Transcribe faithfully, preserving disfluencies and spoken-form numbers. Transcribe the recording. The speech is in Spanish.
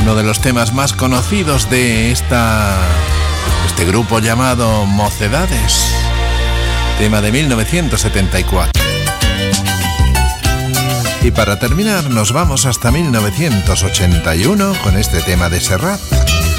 Uno de los temas más conocidos de esta, este grupo llamado Mocedades. Tema de mil novecientos setenta y cuatro. Y para terminar nos vamos hasta mil novecientos ochenta y uno con este tema de Serrat.